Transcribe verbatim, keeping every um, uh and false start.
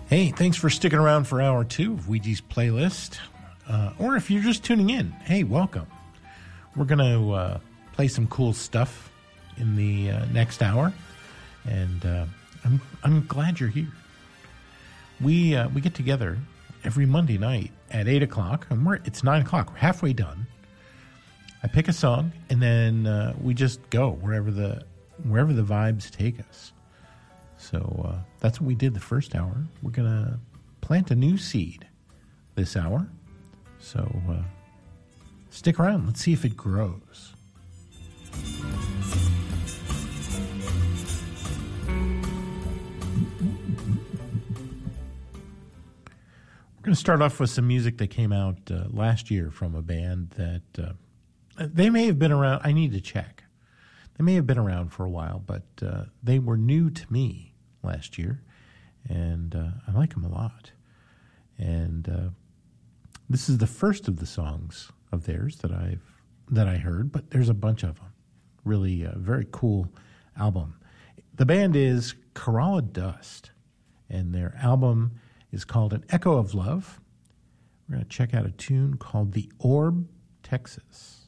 Hey, thanks for sticking around for hour two of Ouija's playlist. Uh, or if you're just tuning in, hey, welcome. We're going to uh, play some cool stuff in the uh, next hour, and uh, I'm I'm glad you're here. We uh, we get together every Monday night at eight o'clock, and we're it's nine o'clock. We're halfway done. I pick a song, and then uh, we just go wherever the wherever the vibes take us. So uh, that's what we did the first hour. We're going to plant a new seed this hour. So uh, stick around. Let's see if it grows. We're going to start off with some music that came out uh, last year from a band that uh, they may have been around. I need to check. They may have been around for a while, but uh, they were new to me last year, and uh, I like them a lot. And uh, this is the first of the songs of theirs that I've that I heard, but there's a bunch of them. Really a very cool album. The band is Kerala Dust, and their album is called An Echo of Love. We're going to check out a tune called The Orb, Texas.